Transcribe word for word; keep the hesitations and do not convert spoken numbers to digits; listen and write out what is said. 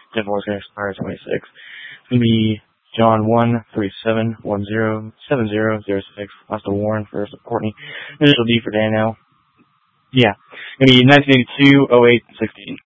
ten four is going to expire twenty-six. It's going to be John one three seven one zero seven zero zero six. Last of Warren, first of Courtney. Initial D for Daniel. Yeah. It's going to be nineteen eighty-two oh eight sixteen.